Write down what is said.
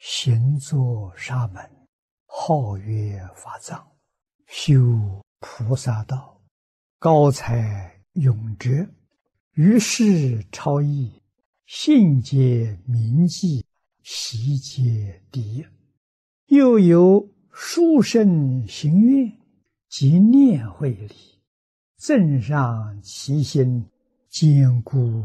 行作沙门，号曰法藏，修菩萨道，高才永哲，于世超逸，信解铭记，习皆第一。又有殊胜行愿及念慧理，增上其心，坚固